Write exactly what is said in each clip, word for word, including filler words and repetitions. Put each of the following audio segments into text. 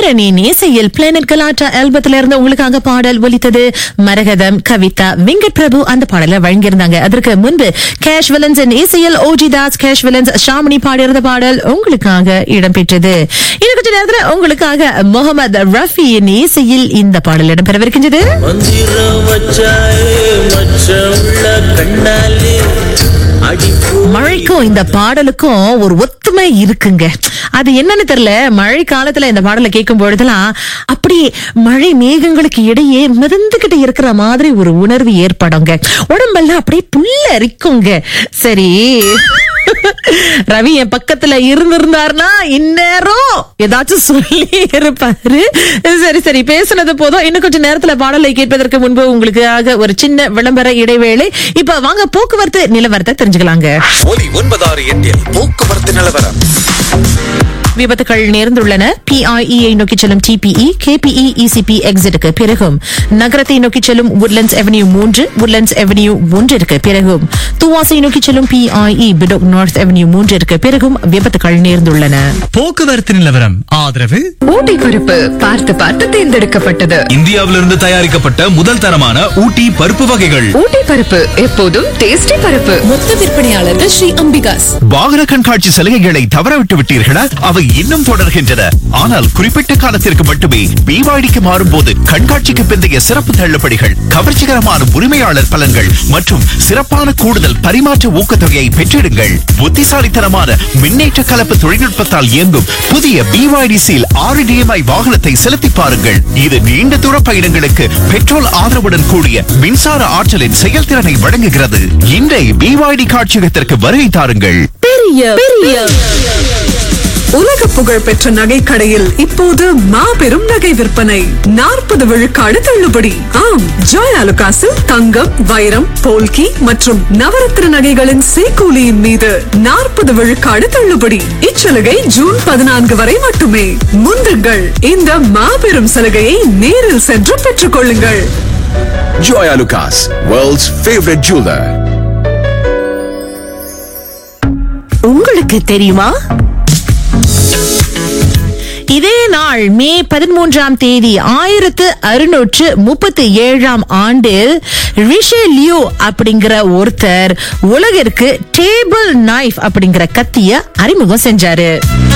குமரனின் இசையில் பிளானட் கலாட்டா ஆல்பத்துல இருந்து உங்களுக்காக பாடல் ஒலித்தது. மரகதம், கவிதா, வெங்கட் பிரபு அந்த பாடலை வழங்கியிருந்தாங்க. அதற்கு முன்பு கேஷ் வில்லன்ஸ் இசையில் OG Das, cash villains, Shamini பாடியிருந்த பாடல் உங்களுக்காக இடம்பெற்றது. இன்னும் கொஞ்ச நேரத்தில் உங்களுக்காக முகமது ரஃபியின் இசையில் இந்த பாடல் இடம்பெறவிருக்கின்றது. மழைக்கும் இந்த பாடலுக்கும் ஒரு ஒத்துமை இருக்குங்க. அது என்னன்னு தெரியல. மழை காலத்துல இந்த பாடலை கேட்கும் பொழுதுலாம் அப்படியே மழை மேகங்களுக்கு இடையே மிதந்துகிட்டு இருக்கிற மாதிரி ஒரு உணர்வு ஏற்படுங்க. உடம்பெல்லாம் அப்படியே புல்லரிக்குங்க. சரி, ரவி என் பக்கத்துல இருந்திருந்தாருன்னா இந்நேரம் ஏதாச்சும் சொல்லி இருப்பாரு. சரி சரி பேசுனது போதும். இன்னும் கொஞ்சம் நேரத்துல பாடலை கேட்பதற்கு முன்பு உங்களுக்காக ஒரு சின்ன விளம்பர இடைவேளை. இப்ப வாங்க போக்குவரத்து நிலவரத்தை தெரிஞ்சுக்கலாங்க. போக்குவரத்து நிலவரம். விபத்துகள் நேர்ந்துள்ளன. பிஐஇ நோக்கி செல்லும் டிபிஇ, கேபிஇ, இசிபி எக்ஸிட்டுக்கு பிறகும் நகரத்தை நோக்கி செல்லும் உட்லண்ட்ஸ் அவென்யூ மூன்று, உட்லண்ட்ஸ் அவென்யூ ஒன்றிற்கு பிறகும் துவாசை நோக்கி செல்லும் பிஐஇ பிடோக் நார்த் அவென்யூ மூன்றிற்கு பிறகும் விபத்துகள் நேர்ந்துள்ளன. போக்குவரத்து நிலவரம் ஆதரவு ஊட்டி பருப்பு பார்த்து பார்த்து தேர்ந்தெடுக்கப்பட்டது. இந்தியாவிலிருந்து தயாரிக்கப்பட்ட முதல் தரமான ஊட்டி பருப்பு வகைகள். ஊட்டி பருப்பு எப்போதும் டேஸ்டி பருப்பு. மொத்த விற்பனையாளர்கள் ஸ்ரீ அம்பிகாஸ். வாகன கண்காட்சி சலுகைகளை தவறவிட்டு விட்டீர்களா? அவை இன்னும் தொடர்கின்றன. ஆனால் குறிப்பிட்ட காலத்திற்கு மட்டுமே. பிவாய்டிக்கு மாறும்போது கண்காட்சிக்கு பிந்தைய சிறப்பு தள்ளுபடிகள், கவர்ச்சிகரமான உரிமையாளர் பலன்கள் மற்றும் சிறப்பான கூடுதல் பரிமாற்ற ஊக்கத்தொகையை பெற்றிடுங்கள். புத்திசாலித்தனமான மின்னேற்ற கலப்பு தொழில்நுட்பத்தால் இயங்கும் புதிய பிவாய்டி சீல் ஆறு டிஎம்ஐ வாகனத்தை செலுத்தி பாருங்கள். இது நீண்ட தூர பயணங்களுக்கு பெட்ரோல் ஆதரவுடன் கூடிய மின்சார ஆற்றலின் செயல்திறனை வழங்குகிறது. இன்றை பிவாய்டி காட்சியகத்திற்கு வருகை தாருங்கள். பெரிய பெரிய உலக புகழ் பெற்ற நகை கடையில் இப்போது மாபெரும் நகை விற்பனை. நாற்பது விழுக்காடு தள்ளுபடி. ஆம், ஜாய் ஆலுகாஸில் தங்கம், வைரம், போல்கி மற்றும் நவரத்ன நகைகளின் சேக்கூலியின் மீது நாற்பது விழுக்காடு தள்ளுபடி. இச்சலுகை ஜூன் பதினான்கு வரை மட்டுமே. முந்துங்கள், இந்த மாபெரும் சலுகையை நேரில் சென்று பெற்றுக் கொள்ளுங்கள். Joy Alucas, world's favorite jeweler. உங்களுக்கு தெரியுமா, இதே நாள் மே பதிமூன்றாம் தேதி ஆயிரத்து அறுநூற்று முப்பத்தி ஏழாம் ஆண்டில் ரிஷெலியூ அப்படிங்கிற ஒருத்தர் உலகிற்கு டேபிள் நைஃப் அப்படிங்கிற கத்திய அறிமுகம் செஞ்சாரு.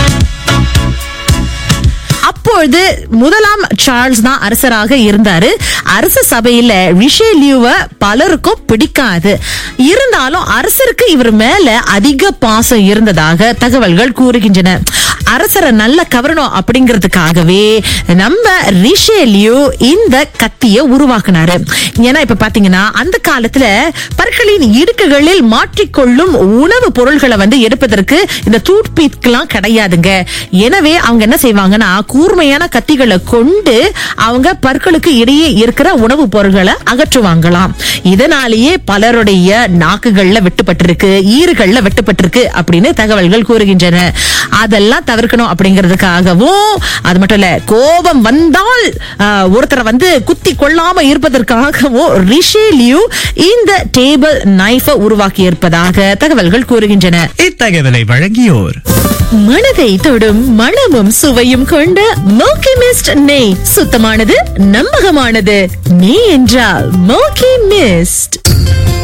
அப்பொழுது முதலாம் சார்ல்ஸ் தான் அரசராக இருந்தாரு. அரச சபையில ரிஷெலியூவை பலருக்கும் பிடிக்காது. இருந்தாலும் அரசருக்கு இவர் மேல அதிக பாசம் இருந்ததாக தகவல்கள் கூறுகின்றன. அரசரை நல்ல கவரணும் அப்படிங்கிறதுக்காகவே நம்ம ரிஷெலியூ இந்த கத்திய உருவாக்குனாரு. ஏன்னா இப்ப பாத்தீங்கன்னா அந்த காலத்துல பற்களின் இடுக்குகளில் மாற்றிக்கொள்ளும் உணவு பொருள்களை வந்து எடுப்பதற்கு இந்த டூத் பீக் எல்லாம் கிடையாதுங்க. எனவே அவங்க என்ன செய்வாங்கன்னா கூர்மையான கத்திகளை கொண்டு அவங்க பற்களுக்கு இடையே இருக்கிற உணவு பொருள்களை அகற்றுவாங்களாம். இதனாலேயே பலருடைய நாக்குகள்ல வெட்டுப்பட்டிருக்கு, ஈறுகள்ல வெட்டுப்பட்டிருக்கு அப்படின்னு தகவல்கள் கூறுகின்றன. அதெல்லாம் தவிர்க்கணும் அப்படிங்கிறதுக்காகவும், அது மட்டும் இல்ல கோபம் வந்தால் ஒருத்தரை வந்து குத்தி கொள்ளாம இருப்பதற்காகவும் ரிஷெலியூ இந்த டேபிள் நைஃபை உருவாக்கி இருப்பதாக தகவல்கள் கூறுகின்றன. இத்தகவலை வழங்கியோர் மனதை தொடும் மணமும் சுவையும் கொண்ட மோக்கி மிஸ்ட் நெய். சுத்தமானது, நம்பகமானது. நெய் என்றால் மோக்கி மிஸ்ட்.